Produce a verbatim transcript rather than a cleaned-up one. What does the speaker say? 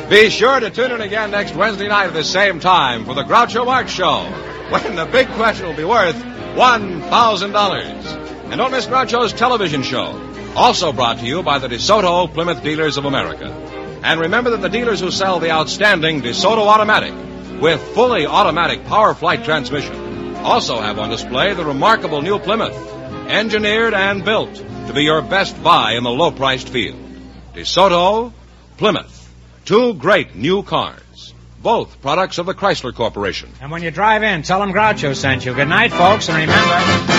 Be sure to tune in again next Wednesday night at the same time for the Groucho Marx Show, when the big question will be worth one thousand dollars. And don't miss Groucho's television show, also brought to you by the DeSoto Plymouth Dealers of America. And remember that the dealers who sell the outstanding DeSoto Automatic with fully automatic power flight transmission also have on display the remarkable new Plymouth, engineered and built to be your best buy in the low-priced field. DeSoto, Plymouth, two great new cars, both products of the Chrysler Corporation. And when you drive in, tell them Groucho sent you. Good night, folks, and remember...